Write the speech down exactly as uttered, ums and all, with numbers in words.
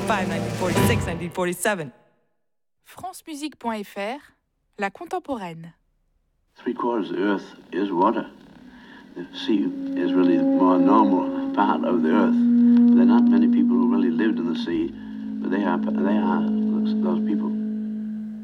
forty-five, nineteen forty-six, nineteen forty-seven. francemusique point f r, la contemporaine. Three quarters of the earth is water. The sea is really the more normal part of the earth. There are not many people who really lived in the sea, but they are, they are those, those people.